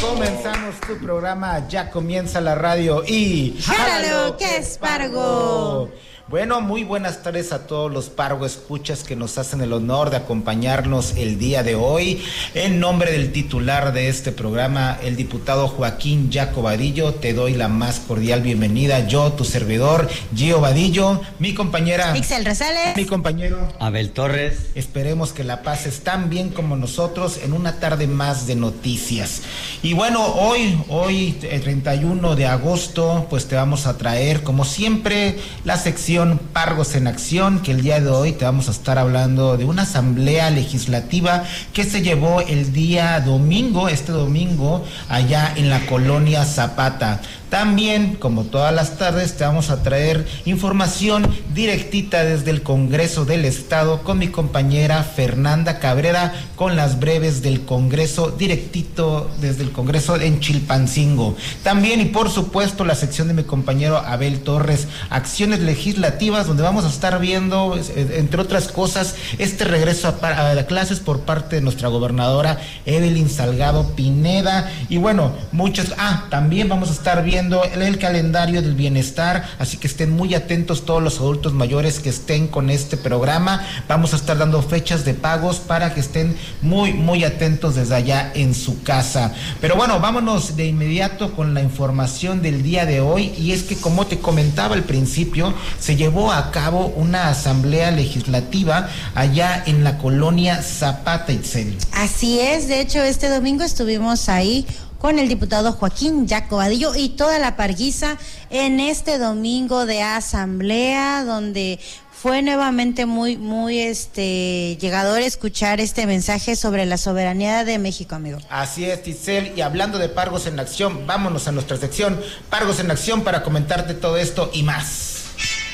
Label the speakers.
Speaker 1: Comenzamos tu programa, ya comienza la radio y...
Speaker 2: ¡Jálalo, que es Pargo!
Speaker 1: Bueno, muy buenas tardes a todos los Pargo escuchas que nos hacen el honor de acompañarnos el día de hoy. En nombre del titular de este programa, el diputado Joaquín Yaco Vadillo, te doy la más cordial bienvenida. Yo, tu servidor, Gio Vadillo, mi compañera...
Speaker 2: Ixel Rosales.
Speaker 1: Mi compañero...
Speaker 3: Abel Torres.
Speaker 1: Esperemos que la pases tan bien como nosotros en una tarde más de noticias. Y bueno, hoy, el 31 de agosto, pues te vamos a traer, como siempre, la sección Pargos en Acción, que el día de hoy te vamos a estar hablando de una asamblea legislativa que se llevó el día domingo, este domingo, allá en la colonia Zapata. También, como todas las tardes, te vamos a traer información directita desde el Congreso del Estado con mi compañera Fernanda Cabrera, con las breves del Congreso, directito desde el Congreso en Chilpancingo. También, y por supuesto, la sección de mi compañero Abel Torres, acciones legislativas, donde vamos a estar viendo, entre otras cosas, este regreso a clases por parte de nuestra gobernadora Evelyn Salgado Pineda. Y bueno, también vamos a estar viendo el calendario del bienestar, así que estén muy atentos todos los adultos mayores que estén con este programa. Vamos a estar dando fechas de pagos para que estén muy atentos desde allá en su casa. Pero bueno, vámonos de inmediato con la información del día de hoy, y es que, como te comentaba al principio, se llevó a cabo una asamblea legislativa allá en la colonia Zapata, Itzel.
Speaker 2: Así es, de hecho este domingo estuvimos ahí con el diputado Joaquín Yaco Vadillo y toda la parguisa en este domingo de asamblea, donde fue nuevamente muy llegador escuchar este mensaje sobre la soberanía de México, amigo.
Speaker 1: Así es, Itzel, y hablando de Pargos en Acción, vámonos a nuestra sección Pargos en Acción para comentarte todo esto y más.